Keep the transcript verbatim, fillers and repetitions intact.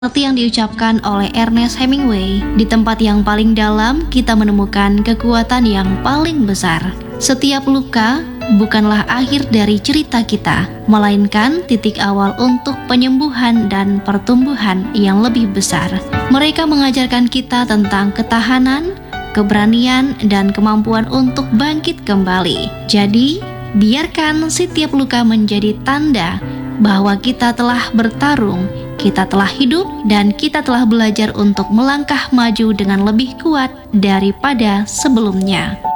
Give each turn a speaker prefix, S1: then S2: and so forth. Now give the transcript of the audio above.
S1: Seperti yang diucapkan oleh Ernest Hemingway, di tempat yang paling dalam kita menemukan kekuatan yang paling besar. Setiap luka bukanlah akhir dari cerita kita, melainkan titik awal untuk penyembuhan dan pertumbuhan yang lebih besar. Mereka mengajarkan kita tentang ketahanan, keberanian, dan kemampuan untuk bangkit kembali. Jadi, biarkan setiap luka menjadi tanda bahwa kita telah bertarung, kita telah hidup, dan kita telah belajar untuk melangkah maju dengan lebih kuat daripada sebelumnya.